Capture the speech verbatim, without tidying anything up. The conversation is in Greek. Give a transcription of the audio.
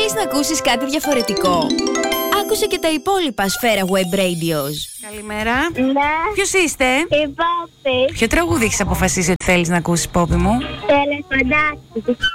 Θέλεις να ακούσεις κάτι διαφορετικό? Άκουσε και τα υπόλοιπα Σφαίρα Web Radios. Καλημέρα. Ναι. Ποιος είστε? Η Πόπη. Ποιο τραγούδι έχεις αποφασίσει ότι θέλεις να ακούσεις, Πόπη μου? Τελεφαντάκι.